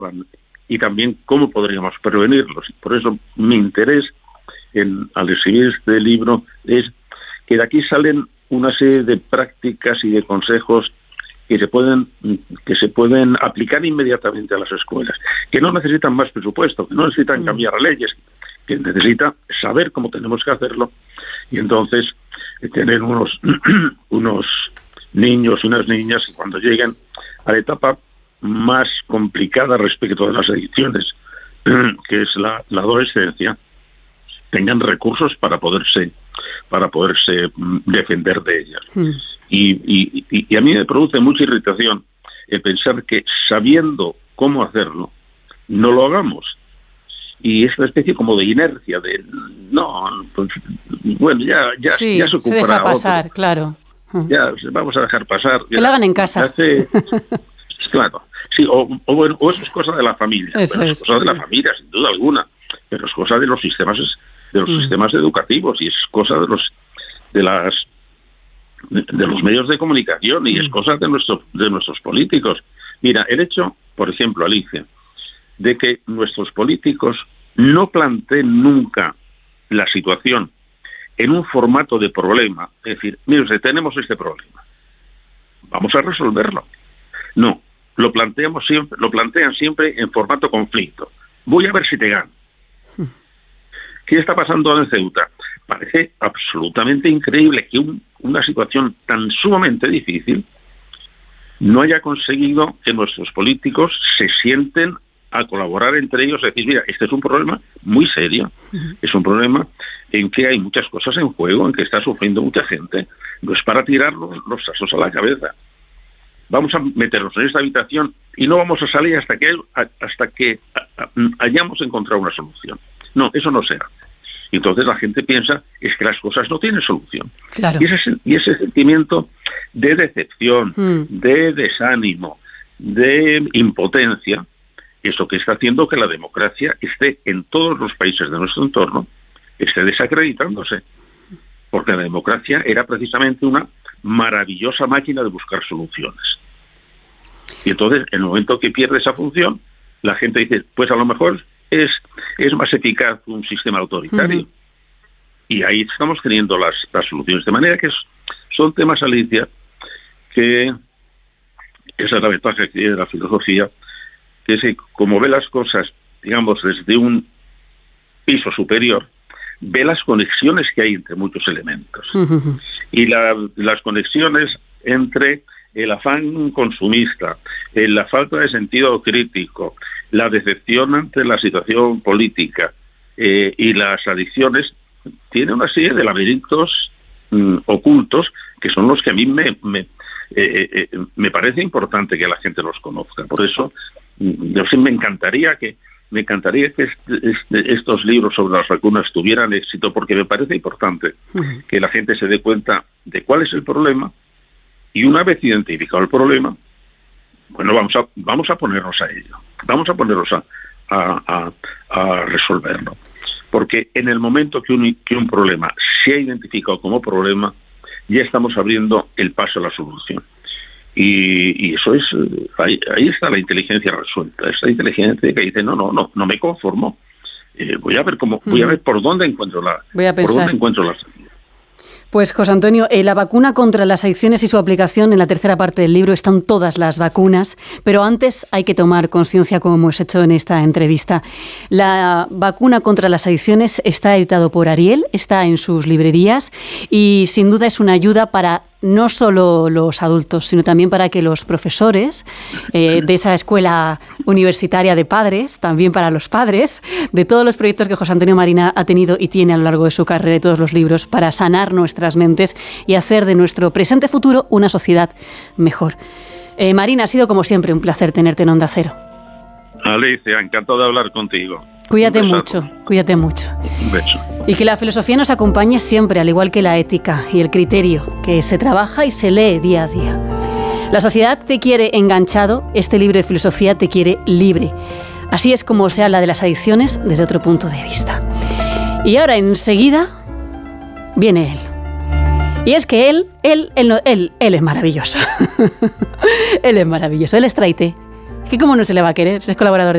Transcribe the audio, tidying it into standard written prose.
y también cómo podríamos prevenirlos. Por eso mi interés al escribir este libro es que de aquí salen una serie de prácticas y de consejos que se pueden aplicar inmediatamente a las escuelas, que no necesitan más presupuesto, que no necesitan cambiar leyes, que necesitan saber cómo tenemos que hacerlo, y entonces tener unos niños y unas niñas que cuando lleguen a la etapa más complicada respecto de las adicciones, que es la adolescencia, tengan recursos para poderse defender de ellas. Y a mí me produce mucha irritación el pensar que, sabiendo cómo hacerlo, no lo hagamos. Y es una especie como de inercia, de no, pues, bueno, ya se ocupará. Se deja pasar, otro. Claro. Ya, vamos a dejar pasar. Que lo hagan en casa. Claro, sí, o eso es cosa de la familia. Eso es cosa de la familia, sin duda alguna, pero es cosa de los sistemas sistemas educativos, y es cosa de los medios de comunicación, y es cosa de nuestros políticos. Mira, el hecho, por ejemplo, Alicia, de que nuestros políticos no planteen nunca la situación en un formato de problema, es decir, mire usted, tenemos este problema, vamos a resolverlo. No, lo plantean siempre en formato conflicto. Voy a ver si te gano. ¿Qué está pasando en Ceuta? Parece absolutamente increíble que una situación tan sumamente difícil no haya conseguido que nuestros políticos se sienten a colaborar entre ellos, decir, mira, este es un problema muy serio, es un problema en que hay muchas cosas en juego, en que está sufriendo mucha gente, no es para tirar los asos a la cabeza. Vamos a meternos en esta habitación y no vamos a salir hasta que hayamos encontrado una solución. No, eso no se hace. Y entonces la gente piensa es que las cosas no tienen solución. Claro. Y ese sentimiento de decepción, de desánimo, de impotencia, eso que está haciendo que la democracia esté en todos los países de nuestro entorno, esté desacreditándose. Porque la democracia era precisamente una maravillosa máquina de buscar soluciones. Y entonces, en el momento que pierde esa función, la gente dice, pues a lo mejor es más eficaz un sistema autoritario. Y ahí estamos teniendo las soluciones. De manera que son temas, Alicia, que esa es la ventaja que tiene la filosofía, que es que como ve las cosas, digamos, desde un piso superior, ve las conexiones que hay entre muchos elementos. Y las conexiones entre el afán consumista, la falta de sentido crítico, la decepción ante la situación política y las adicciones, tiene una serie de laberintos ocultos que son los que a mí me parece importante que la gente los conozca. Por eso, yo sí me encantaría que estos libros sobre las vacunas tuvieran éxito, porque me parece importante que la gente se dé cuenta de cuál es el problema, y una vez identificado el problema, bueno, vamos a ponernos a ello, vamos a ponernos a resolverlo. Porque en el momento que un problema se ha identificado como problema, ya estamos abriendo el paso a la solución. Y eso es, ahí está la inteligencia resuelta, esa inteligencia que dice, no me conformo, voy a ver por dónde encuentro la salida. Pues José Antonio, la vacuna contra las adicciones y su aplicación, en la tercera parte del libro están todas las vacunas, pero antes hay que tomar conciencia, como hemos hecho en esta entrevista. La vacuna contra las adicciones está editado por Ariel, está en sus librerías y sin duda es una ayuda para no solo los adultos, sino también para que los profesores de esa escuela universitaria de padres, también para los padres, de todos los proyectos que José Antonio Marina ha tenido y tiene a lo largo de su carrera y todos los libros, para sanar nuestras mentes y hacer de nuestro presente futuro una sociedad mejor. Marina, ha sido como siempre un placer tenerte en Onda Cero. Alicia, encantado de hablar contigo. Cuídate mucho. Un beso. Y que la filosofía nos acompañe siempre, al igual que la ética y el criterio, que se trabaja y se lee día a día. La sociedad te quiere enganchado, este libro de filosofía te quiere libre. Así es como se habla de las adicciones desde otro punto de vista. Y ahora enseguida viene él. Y es que él es maravilloso. Él es maravilloso, él es Traité. ¿Cómo no se le va a querer? Es colaborador de